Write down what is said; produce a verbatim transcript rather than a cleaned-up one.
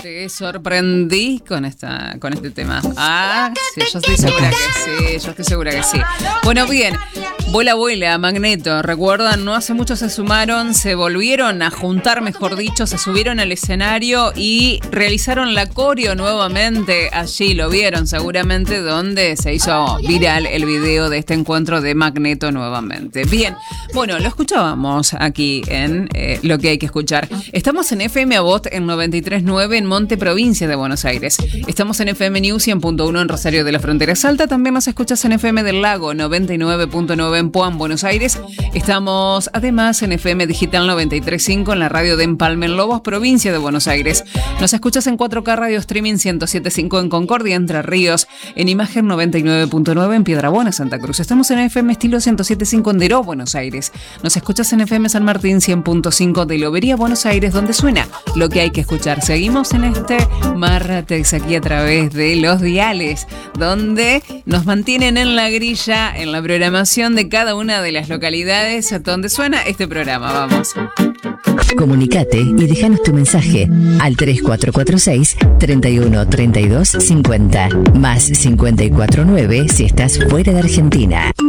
Te sorprendí con esta, con este tema. Ah, sí, yo estoy segura que sí, yo estoy segura que sí. Bueno, bien, Vuela Vuela, Magneto, recuerdan, no hace mucho se sumaron, se volvieron a juntar, mejor dicho, se subieron al escenario y realizaron la coreo nuevamente. Allí lo vieron seguramente, donde se hizo viral el video de este encuentro de Magneto nuevamente. Bien, bueno, lo escuchábamos aquí en eh, Lo que hay que escuchar. Estamos en F M Abot en noventa y tres punto nueve en Monte, provincia de Buenos Aires. Estamos en F M News cien punto uno en Rosario de la Frontera Salta. También nos escuchas en F M del Lago noventa y nueve punto nueve en Puan, Buenos Aires. Estamos además en F M Digital noventa y tres punto cinco en la radio de Empalme en Lobos, provincia de Buenos Aires. Nos escuchas en cuatro K Radio Streaming ciento siete punto cinco en Concordia, Entre Ríos. En Imagen noventa y nueve punto nueve en Piedrabuena, Santa Cruz. Estamos en F M Estilo ciento siete punto cinco en Deró, Buenos Aires. Nos escuchas en F M San Martín cien punto cinco de Lobería, Buenos Aires, donde suena Lo que hay que escuchar. Seguimos en este Marratex aquí a través de los diales, donde nos mantienen en la grilla, en la programación de cada una de las localidades donde suena este programa. Vamos. Comunicate y déjanos tu mensaje al tres cuatro cuatro seis, treinta y uno, treinta y dos, cincuenta, más cincuenta y cuatro nueve si estás fuera de Argentina.